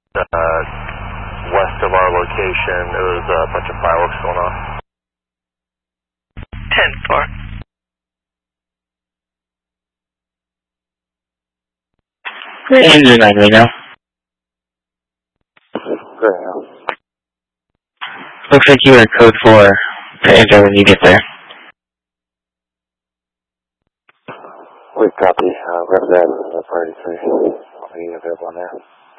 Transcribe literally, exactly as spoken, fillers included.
uh, west of our location. There was a bunch of fireworks going off. ten four. Andrew nine right now. Great, now. Looks like you are code four to enter when you get there. We copy. Uh, representative of party three. I'll be available on there.